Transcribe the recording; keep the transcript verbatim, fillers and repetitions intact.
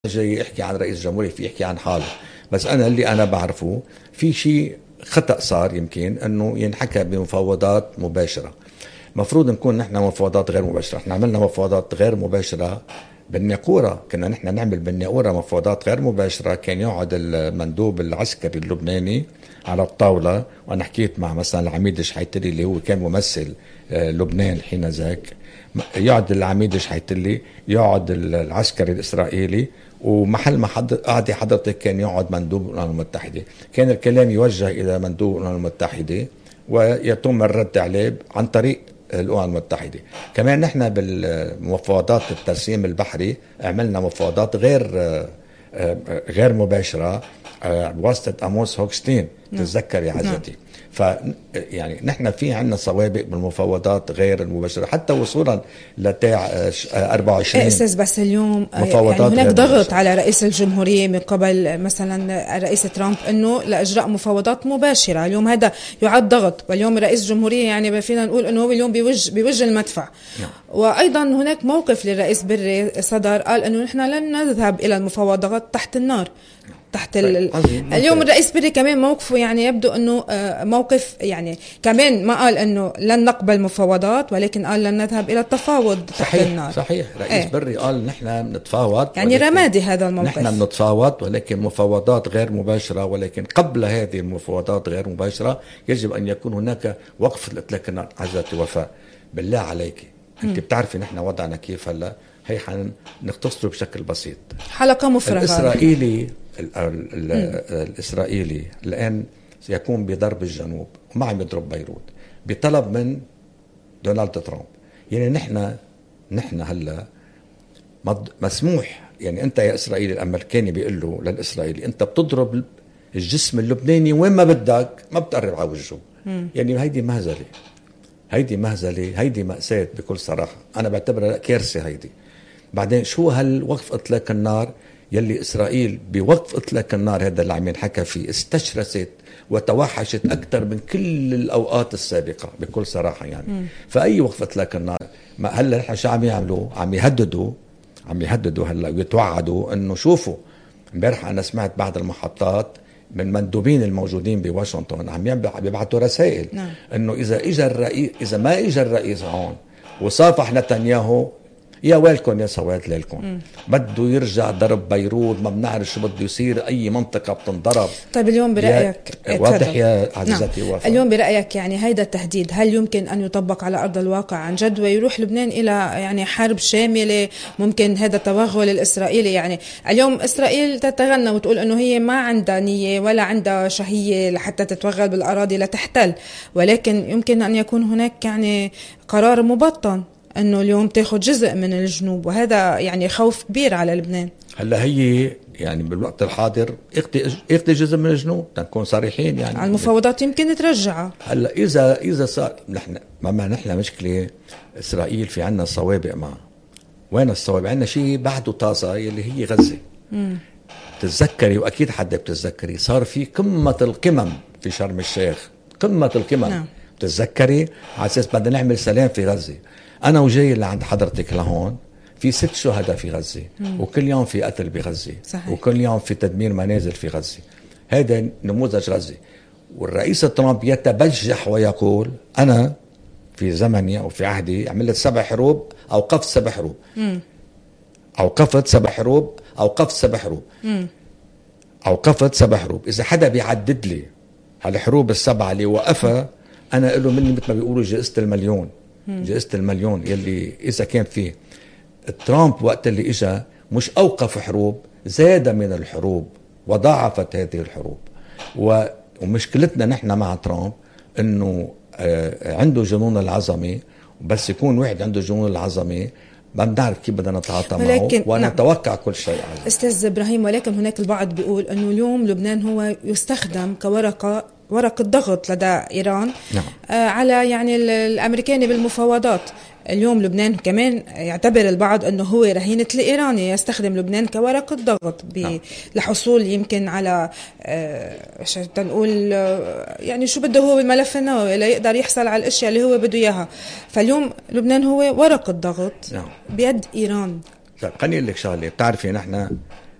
جاي يحكي عن رئيس جمهورية في يحكي عن حاله. بس أنا اللي أنا بعرفه في شيء خطأ صار، يمكن أنه ينحكى بمفاوضات مباشرة. مفروض نكون نحن مفاوضات غير مباشرة. احنا عملنا مفاوضات غير مباشرة بالناقورة، كنا نحن نعمل بالناقورة مفاوضات غير مباشرة. كان يقعد المندوب العسكري اللبناني على الطاولة، وأنا حكيت مع مثلا العميد شحيتلي اللي هو كان ممثل لبنان حين ذاك، يقعد العميد شحيتلي، يقعد العسكري الإسرائيلي، ومحل ما حضر قاعد حضرتك كان يقعد مندوب الأمم المتحدة. كان الكلام يوجه إلى مندوب الأمم المتحدة ويتم الرد عليه عن طريق الأمم المتحدة. كمان نحن بالمفاوضات الترسيم البحري عملنا مفاوضات غير غير مباشرة بواسطة أموس هوكستين، تتذكر يا عزتي. ف يعني نحن في عندنا سوابق بالمفاوضات غير المباشرة، حتى وصولا لتاع أربعة وعشرين. أستاذ بس اليوم يعني هناك ضغط على رئيس الجمهورية من قبل مثلا الرئيس ترامب انه لاجراء مفاوضات مباشرة. اليوم هذا يعد ضغط، واليوم رئيس الجمهورية يعني فينا نقول انه هو اليوم بوجه بوجه المدفع. نعم. وايضا هناك موقف للرئيس بري صدر، قال انه نحن لن نذهب الى المفاوضات تحت النار. تحت ال... اليوم الرئيس بري كمان موقفه يعني يبدو انه موقف يعني كمان ما قال انه لن نقبل مفاوضات، ولكن قال لن نذهب الى التفاوض تحت صحيح النار. صحيح رئيس ايه؟ بري قال نحن بنتفاوض، يعني رمادي هذا الموقف. نحن بنتفاوض ولكن مفاوضات غير مباشرة، ولكن قبل هذه المفاوضات غير مباشرة يجب ان يكون هناك وقف لإطلاق النار. عزتي وفاء بالله عليك، انت بتعرفي نحن وضعنا كيف هلا، هي حنختصره بشكل بسيط. حلقة مفرغة. الإسرائيلي ال ال الإسرائيلي الآن سيكون بضرب الجنوب وما عم يضرب بيروت بطلب من دونالد ترامب. يعني نحن نحن هلا مسموح، يعني أنت يا إسرائيلي، الأمريكاني بيقول له للإسرائيلي أنت بتضرب الجسم اللبناني وين ما بدك، ما بتقرب على وجهه. يعني هيدي مهزلة، هيدي مهزلة، هيدي مأساة بكل صراحة. أنا بعتبرها كارثة هيدي. بعدين شو هالوقف إطلاق النار يلي إسرائيل بوقف إطلاق النار هذا اللي عم ينحكى فيه استشرست وتوحشت أكثر من كل الأوقات السابقة بكل صراحة يعني. م. فأي وقف إطلاق النار، ما هلا نحن شو عم يعملوا؟ عم يهددوا عم يهددوا هلا ويتوعدوا إنه شوفوا. امبارح أنا سمعت بعض المحطات من مندوبين الموجودين بواشنطن عم يبعثوا رسائل نعم. إنه إذا إجا الرئيس، إذا ما إجا الرئيس هون وصافح نتنياهو، يا ويلكم يا سواد ليلكم، بده يرجع ضرب بيروت، ما بنعرف شو بده يصير، اي منطقه بتنضرب. طيب اليوم برأيك واضح يا عزيزتي نعم. اليوم برأيك يعني هيدا التهديد هل يمكن ان يطبق على ارض الواقع عن جد ويروح لبنان الى يعني حرب شامله؟ ممكن هذا التوغل الاسرائيلي، يعني اليوم اسرائيل تتغنى وتقول انه هي ما عندها نيه ولا عندها شهيه لحتى تتوغل بالاراضي لتحتل، ولكن يمكن ان يكون هناك يعني قرار مبطن انه اليوم تاخذ جزء من الجنوب، وهذا يعني خوف كبير على لبنان. هلا هي يعني بالوقت الحاضر اخذ جزء من الجنوب، نكون صريحين يعني. على المفاوضات يمكن ترجعها. هلا اذا اذا صار نحن ما نحن مشكله اسرائيل في عنا صوابع معه. وين الصوابع؟ عندنا شيء بعده طازه يلي هي غزه. امم تتذكري واكيد حدا بتتذكري صار في قمه القمم في شرم الشيخ، قمه القمم. نعم. بتتذكري على اساس بدنا نعمل سلام في غزه. أنا وجاي اللي عند حضرتك لهون في ست شهداء في غزة، مم. وكل يوم في قتل بغزة، صحيح. وكل يوم في تدمير منازل في غزة. هذا نموذج غزة. والرئيس ترامب يتبجح ويقول أنا في زمني أو في عهدي عملت سبع حروب، أوقفت سبع حروب، مم. أوقفت سبع حروب، أوقفت سبع حروب، مم. أوقفت سبع حروب. إذا حدا بيعدد لي هالحروب السبعة اللي وقفها، أنا أقول له مني مثل ما بيقولوا جائزة المليون. جائزة المليون يلي إذا كان فيه. ترامب وقت اللي إجا مش أوقف حروب، زاد من الحروب وضاعفت هذه الحروب. ومشكلتنا نحن مع ترامب إنه عنده جنون العظمة، بس يكون واحد عنده جنون العظمة ما بنعرف كيف بدنا نتعاطى معه ونتوقع نعم. كل شيء. أستاذ إبراهيم، ولكن هناك البعض بيقول أنه اليوم لبنان هو يستخدم كورقة ورقة ضغط لدى إيران نعم. آه على يعني الأمريكاني بالمفاوضات. اليوم لبنان كمان يعتبر البعض أنه هو رهينة الإيراني، يستخدم لبنان كورقة ضغط نعم. لحصول يمكن على آه تنقول آه يعني شو بده هو بالملف النووي ليقدر يحصل على الأشياء اللي هو بده إياها. فاليوم لبنان هو ورقة ضغط نعم. بيد إيران. خليني أقول لك شغلة، بتعرفي نحن